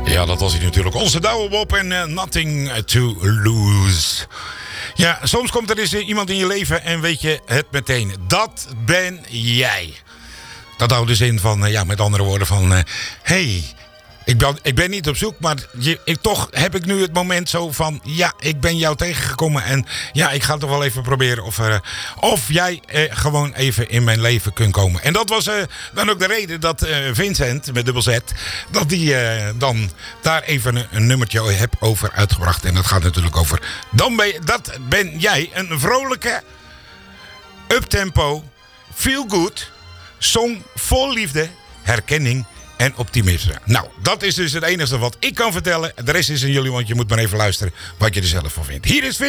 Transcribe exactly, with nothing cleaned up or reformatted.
Ja, dat was hij natuurlijk. Onze Douwe Bob en uh, Nothing to Lose. Ja, soms komt er eens iemand in je leven en weet je het meteen. Dat ben jij. Dat houdt dus in van, uh, ja, met andere woorden van... Uh, hey, ik ben, ik ben niet op zoek, maar je, ik, toch heb ik nu het moment zo van... Ja, ik ben jou tegengekomen en ja, ik ga toch wel even proberen of, uh, of jij uh, gewoon even in mijn leven kunt komen. En dat was uh, dan ook de reden dat uh, Vincent, met dubbel Z, dat die uh, dan daar even een, een nummertje heb over uitgebracht. En dat gaat natuurlijk over, dan ben je, dat ben jij, een vrolijke, uptempo, feel good, song vol liefde, herkenning en optimisme. Nou, dat is dus het enige wat ik kan vertellen. De rest is aan jullie, want je moet maar even luisteren wat je er zelf van vindt. Hier is